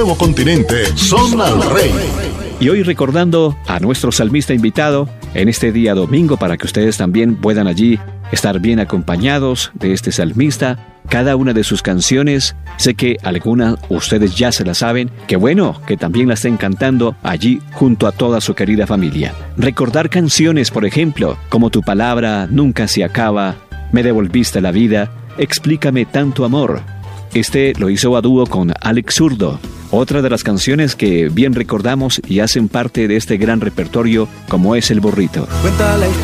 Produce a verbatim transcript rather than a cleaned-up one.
Nuevo Continente, son al rey. Y hoy recordando a nuestro salmista invitado en este día domingo para que ustedes también puedan allí estar bien acompañados de este salmista. Cada una de sus canciones, sé que algunas ustedes ya se las saben, que bueno, que también la estén cantando allí junto a toda su querida familia. Recordar canciones, por ejemplo, como Tu palabra nunca se acaba, Me devolviste la vida, Explícame tanto amor. Este lo hizo a dúo con Alex Zurdo. Otra de las canciones que bien recordamos y hacen parte de este gran repertorio, como es El Burrito.